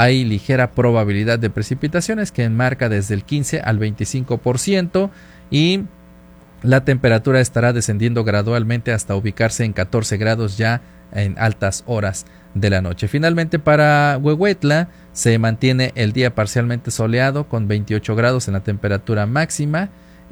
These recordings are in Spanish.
hay ligera probabilidad de precipitaciones que enmarca desde el 15 al 25% y la temperatura estará descendiendo gradualmente hasta ubicarse en 14 grados ya en altas horas de la noche. Finalmente, para Huehuetla se mantiene el día parcialmente soleado con 28 grados en la temperatura máxima.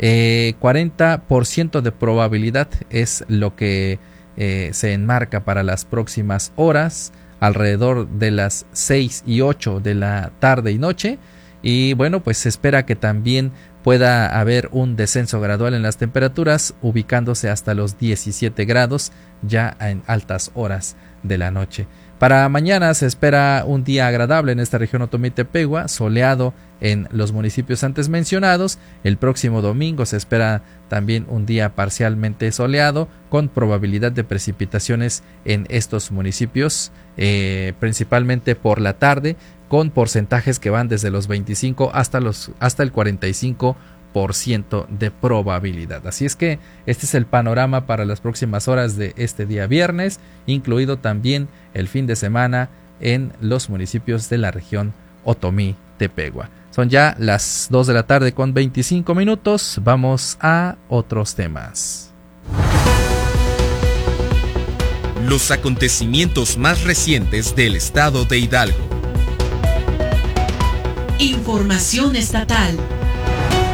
40% de probabilidad es lo que se enmarca para las próximas horas, alrededor de las 6 y 8 de la tarde y noche. Y bueno, pues se espera que también pueda haber un descenso gradual en las temperaturas, ubicándose hasta los 17 grados ya en altas horas de la noche. Para mañana se espera un día agradable en esta región Otomí-Tepehua, soleado en los municipios antes mencionados. El próximo domingo se espera también un día parcialmente soleado, con probabilidad de precipitaciones en estos municipios, principalmente por la tarde, con porcentajes que van desde los 25 hasta el 45% de probabilidad. Así es que este es el panorama para las próximas horas de este día viernes, incluido también el fin de semana en los municipios de la región Otomí-Tepehua. Son ya las 2 de la tarde con 25 minutos. Vamos a otros temas. Los acontecimientos más recientes del estado de Hidalgo. Información estatal.